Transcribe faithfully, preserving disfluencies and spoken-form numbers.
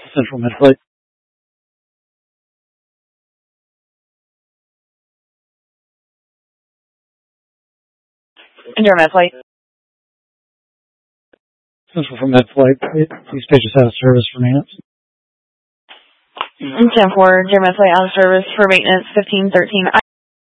Central Med Flight. Endure Med Flight. Central for Med Flight. These pages out of service for maintenance. ten four, Endure Med Flight out of service for maintenance, fifteen thirteen.